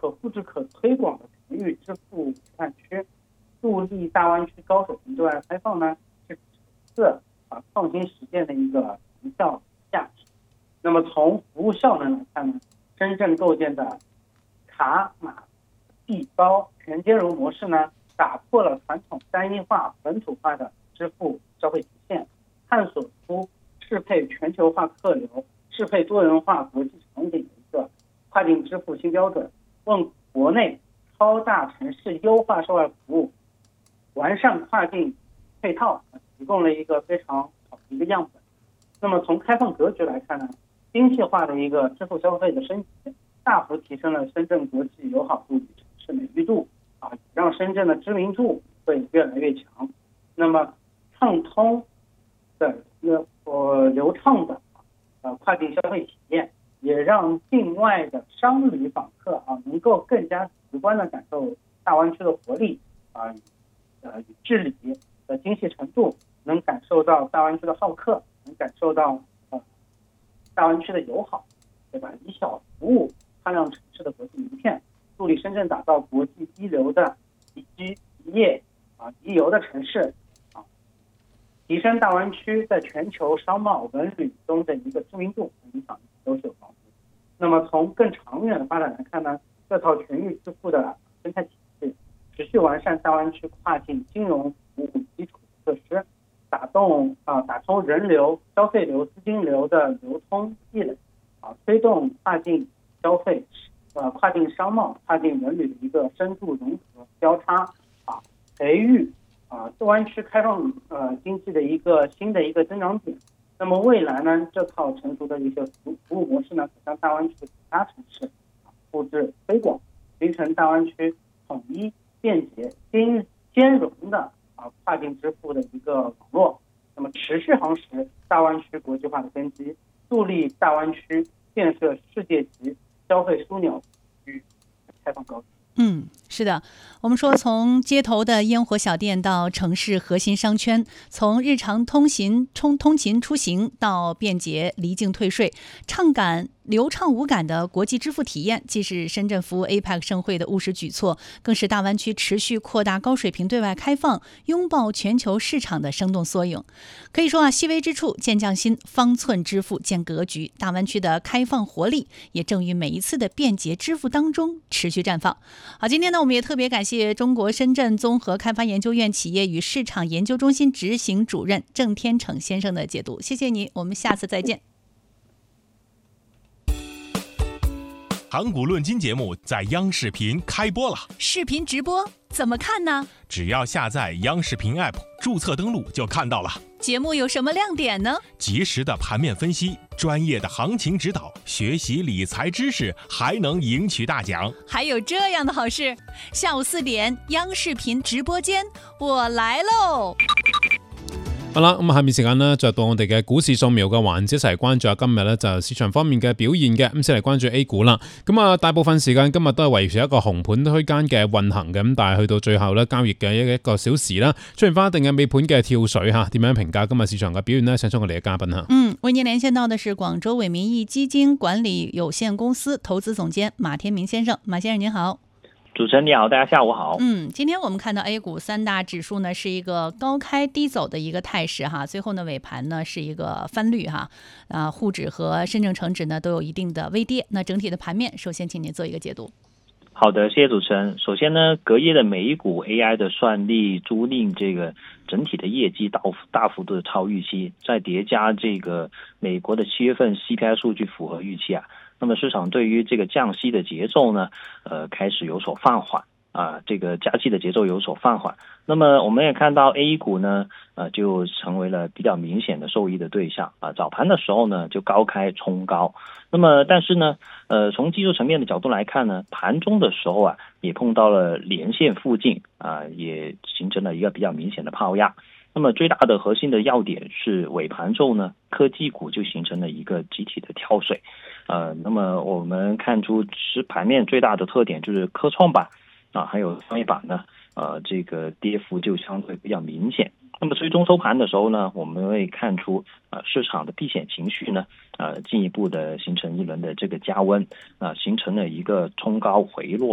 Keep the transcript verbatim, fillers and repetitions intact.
可复制可推广的全域支付示范区，助力大湾区高水平对外开放呢，是次啊创新实践的一个成效价值。那么从服务效能来看呢，深圳构建的卡码币包全接融模式呢，打破了传统单一化本土化的支付消费体现，探索出适配全球化客流、适配多元化国际场景的一个跨境支付新标准，为国内超大城市优化售外服务、完善跨境配套提供了一个非常好的一个样本。那么从开放格局来看呢，精细化的一个支付消费的升级，大幅提升了深圳国际友好度与城市美誉度啊，让深圳的知名度会越来越强。那么畅通的一个呃流畅的呃跨境消费体验，也让境外的商旅访客啊能够更加直观的感受大湾区的活力啊，呃与治理的精细程度，能感受到大湾区的好客，能感受到呃大湾区的友好，对吧？以小服务擦亮城市的国际名片，助力深圳打造国际一流的宜居宜业啊宜游的城市啊，提升大湾区在全球商贸文旅中的一个知名度和影响力都是有帮助。那么从更长远的发展来看呢，这套全域支付的生态体系持续完善大湾区跨境金融服务基础设施，打动啊打通人流、消费流、资金流的流通壁垒啊，推动跨境消费、呃跨境商贸、跨境文旅的一个深度融合交叉啊，培育啊大湾区开放呃经济的一个新的一个增长点。那么未来呢，这套成熟的一些服服务模式呢，可向大湾区的其他城市复制推广，形成大湾区统一、便捷、兼兼容的啊跨境支付的一个网络。那么持续夯实大湾区国际化的根基，助力大湾区建设世界级消费枢纽与开放高地。 嗯，是的，我们说从街头的烟火小店到城市核心商圈，从日常通行通通勤出行到便捷离境退税，畅感流畅无感的国际支付体验，既是深圳服务 A P E C 盛会的务实举措，更是大湾区持续扩大高水平对外开放、拥抱全球市场的生动缩影。可以说啊，细微之处见匠心，方寸支付见格局。大湾区的开放活力也正于每一次的便捷支付当中持续绽放。好，今天呢，我们也特别感谢中国深圳综合开发研究院企业与市场研究中心执行主任郑天成先生的解读，谢谢你，我们下次再见。 盘古论金节目在央视频开播了， 视频直播怎么看呢？ 只要下载央视频 App， 注册登录就看到了。 节目有什么亮点呢？ 及时的盘面分析，专业的行情指导，学习理财知识，还能赢取大奖。 还有这样的好事，下午四点央视频直播间，我來嘍！ 好啦，咁下面時間呢，就到我哋嘅股市掃描嘅環節，一齊關注下今日咧就市場方面嘅表現嘅。咁先嚟關注 A 股啦。咁啊，大部分時間今日都係維持一個紅盤區間嘅運行嘅。咁但係去到最後咧，交易嘅一個小時啦，出現翻一定嘅尾盤嘅跳水嚇。點樣評價今日市場嘅表現呢？請出我哋嘅嘉賓嚇。 嗯，為您連線到的是廣州偉民意基金管理有限公司投資總監馬天明先生。馬先生您好。 主持人你好，大家下午好。 嗯，今天我们看到 A 股三大指数呢是一个高开低走的一个态势哈，最后呢尾盘呢是一个翻绿哈，啊，沪指和深证成指呢都有一定的微跌。那整体的盘面，首先请您做一个解读。 好的，谢谢主持人。首先呢，隔夜的美股 A I 的算力租赁这个整体的业绩大大幅度的超预期，再叠加这个美国的七月份 C P I 数据符合预期啊。那么市场对于这个降息的节奏呢，呃，开始有所放缓啊，这个加息的节奏有所放缓。那么我们也看到 A 股呢，呃，就成为了比较明显的受益的对象啊。早盘的时候呢，就高开冲高。那么但是呢，呃，从技术层面的角度来看呢，盘中的时候啊，也碰到了连线附近啊，也形成了一个比较明显的抛压。那么最大的核心的要点是尾盘之后呢，科技股就形成了一个集体的跳水。呃，那么我们看出是盘面最大的特点就是科创板啊，还有创业板呢，呃，这个跌幅就相对比较明显。那么最终收盘的时候呢，我们会看出呃市场的避险情绪呢，呃进一步的形成一轮的这个加温，啊、呃，形成了一个冲高回落